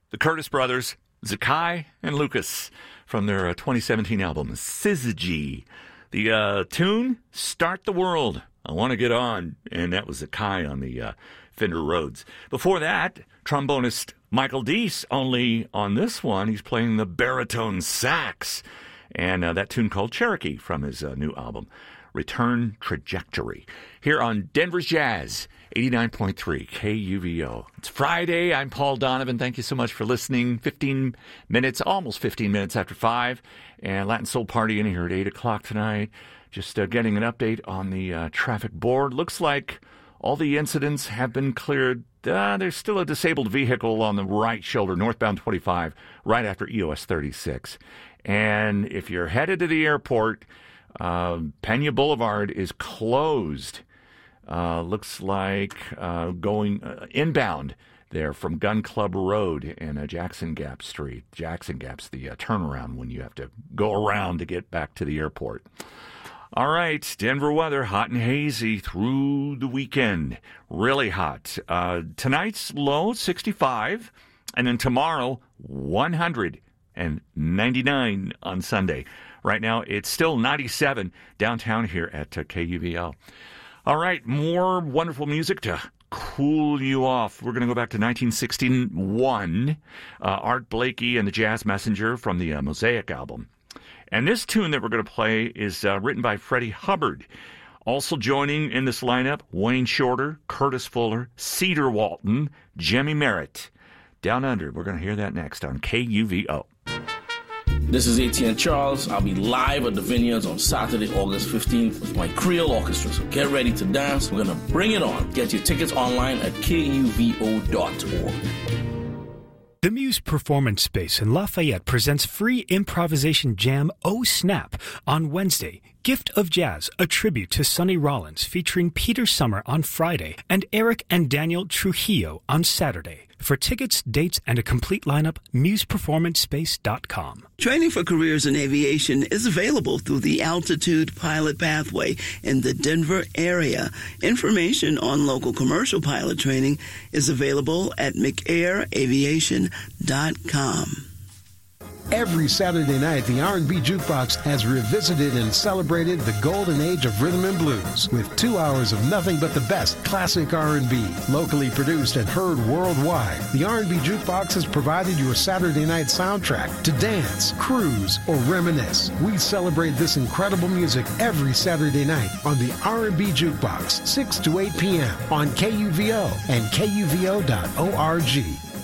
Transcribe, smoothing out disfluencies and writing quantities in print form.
the Curtis brothers, Zakai and Lucas, from their 2017 album, Syzygy. The tune, Start the World, I Want to Get On, and that was Zakai on the Fender Rhodes. Before that, trombonist Michael Deese, only on this one, he's playing the baritone sax, and that tune called Cherokee from his new album, Return Trajectory, here on Denver's Jazz, 89.3 KUVO. It's Friday. I'm Paul Donovan. Thank you so much for listening. 15 minutes, almost 15 minutes after 5, and Latin Soul Party in here at 8 o'clock tonight. Just getting an update on the traffic board. Looks like all the incidents have been cleared. There's still a disabled vehicle on the right shoulder, northbound 25, right after EOS 36. And if you're headed to the airport, Pena Boulevard is closed. Looks like going inbound there from Gun Club Road and Jackson Gap Street. Jackson Gap's the turnaround when you have to go around to get back to the airport. All right, Denver weather, hot and hazy through the weekend. Really hot. Tonight's low, 65, and then tomorrow, 199 on Sunday. Right now, it's still 97 downtown here at KUVL. All right, more wonderful music to cool you off. We're going to go back to 1961. Art Blakey and the Jazz Messenger from the Mosaic album. And this tune that we're going to play is written by Freddie Hubbard. Also joining in this lineup, Wayne Shorter, Curtis Fuller, Cedar Walton, Jimmy Merritt. Down Under. We're going to hear that next on KUVO. This is Etienne Charles. I'll be live at the Vineyards on Saturday, August 15th with my Creole Orchestra. So get ready to dance. We're going to bring it on. Get your tickets online at kuvo.org. The Muse Performance Space in Lafayette presents free improvisation jam Oh Snap on Wednesday. Gift of Jazz, a tribute to Sonny Rollins featuring Peter Summer on Friday and Eric and Daniel Trujillo on Saturday. For tickets, dates, and a complete lineup, museperformancespace.com. Training for careers in aviation is available through the Altitude Pilot Pathway in the Denver area. Information on local commercial pilot training is available at mcairaviation.com. Every Saturday night, the R&B Jukebox has revisited and celebrated the golden age of rhythm and blues with 2 hours of nothing but the best classic R&B, locally produced and heard worldwide. The R&B Jukebox has provided your Saturday night soundtrack to dance, cruise, or reminisce. We celebrate this incredible music every Saturday night on the R&B Jukebox, 6 to 8 p.m. on KUVO and KUVO.org.